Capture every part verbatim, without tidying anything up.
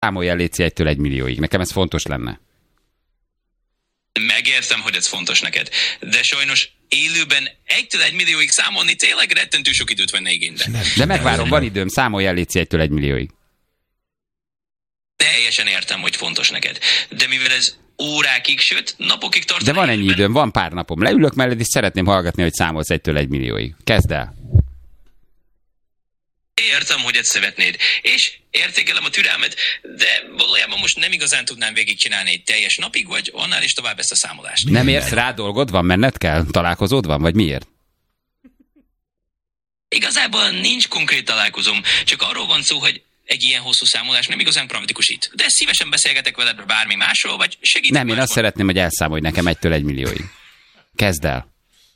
számolj el léci egytől egy millióig. Nekem ez fontos lenne. Megértem, hogy ez fontos neked, de sajnos élőben egytől egy millióig számolni tényleg rettentő sok időt venne igénybe. De megvárom, van időm, számolj el léci egytől egy millióig. Teljesen értem, hogy fontos neked, de mivel ez órákig, sőt napokig tart... De van ennyi élőben... időm, van pár napom. Leülök mellett, és szeretném hallgatni, hogy számolsz egytől egy millióig. Kezd el. Értem, hogy ezt szeretnéd, és értékelem a türelmet, de valójában most nem igazán tudnám végigcsinálni egy teljes napig, vagy annál is tovább ezt a számolást. Nem érsz rá dolgod? Van, menned kell? Találkozód van? Vagy miért? Igazából nincs konkrét találkozom, csak arról van szó, hogy egy ilyen hosszú számolás nem igazán praktikusít. De szívesen beszélgetek veled bármi másról, vagy segítek. Nem, én másban. azt szeretném, hogy elszámolj nekem egytől egy millióig. Kezd el.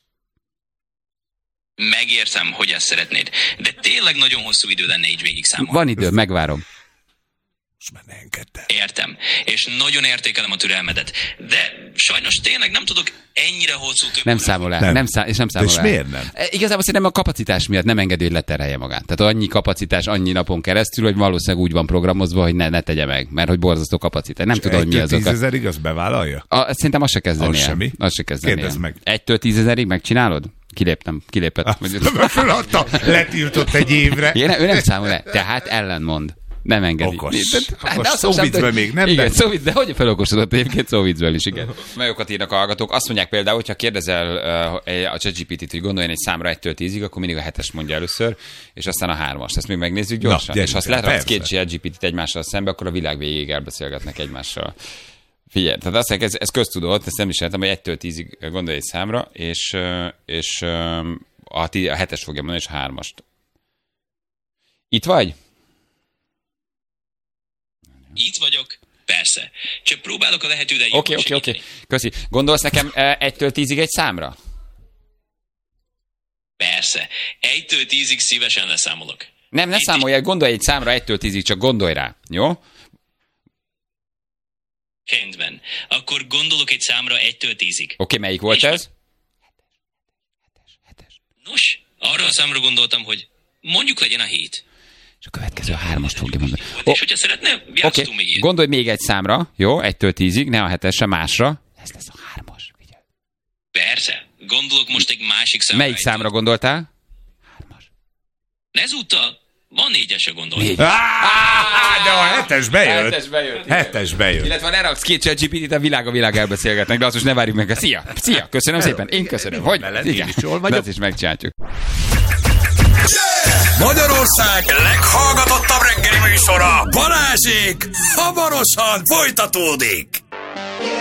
Megértem, hogy ezt szeretnéd, de tényleg nagyon hosszú idő lenne így végig számolni. Van időm, megvárom. Most már ne engedd el. Értem, és nagyon értékelem a türelmedet, de sajnos tényleg nem tudok ennyire hosszú több... Nem számol el, nem. Nem szá- és nem számol és el. miért nem? E, igazából szerintem a kapacitás miatt nem engedi, hogy leterelje magát. Tehát annyi kapacitás, annyi napon keresztül, hogy valószínűleg úgy van programozva, hogy ne, ne tegye meg, mert hogy borzasztó kapacitás. Nem és tudom, hogy mi az oka. tízezerig azt bevállalja? A, szerintem azt se kezdeni Az el. semmi? Azt se kezdeni Kérdezd el. meg. Egytől tízezerig megcsinálod? Kiléptem, kilépett. Föladta, letiltott egy évre. Én, ő nem számol el, tehát ellenmond. Nem engedi. Okos. Hát, Okos. azt Szó sem viccből tudom, még nem, igen, de- szó vicc, de hogy felokosodott egyébként szó viccből is, igen. Melyokat írnak a hallgatók? Azt mondják például, hogyha kérdezel uh, a ChatGPT-t, hogy gondoljon egy számra egytől tízig, akkor mindig a hetes mondja először, és aztán a hármast. Ezt még megnézzük gyorsan. Na, és ha azt gyerünk, leraksz két persze. ChatGPT-t egymással szembe, akkor a világ végéig elbeszélgetnek egymással. Figyelj, tehát azt mondják, ez, ez köztudott, ezt nem is értem, hogy egytől tízig gondolj egy számra, és, és a, tí, a hetes fogja mondani, és a hármast. Itt vagy? Itt vagyok. Persze. Csak próbálok a lehető legjobban Oké, oké, oké. segíteni. Köszi. Gondolsz nekem eh, egytől tízig egy számra? Persze. Egytől tízig szívesen leszámolok. Nem, ne Itt számolj el, gondolj egy számra egytől tízig, csak gondolj rá. Jó? Oké, Rendben. Akkor gondolok egy számra egytől tízig. okay, melyik volt És ez? Nos, arra a számra gondoltam, hogy mondjuk legyen a hét. És a következő a hármast fogja mondani. Oh, és hogyha szeretne, Oké, játszhatunk okay. még ilyet. Gondolj még egy számra, jó? Egytől tízig, ne a hetesre, másra. Ez lesz a hármas, figyelj. Persze. Gondolok most egy másik számra. Melyik egytől. számra gondoltál? Hármas. Ezúttal van négyesre gondolni. Négy. Á, de a hetes bejött. Hetes bejött. igen. Hetes bejött. Illetve leraksz két ChatGPT-t, a világ a világ elbeszélgetnek, de azt most ne várjuk meg. Szia! Szia! Köszönöm szépen! Én köszönöm. Hogy? Veled, én Igen. is jól vagyok. De ezt is megcsináljuk. Magyarország leghallgatottabb reggeli műsora Balázsék hamarosan folytatódik.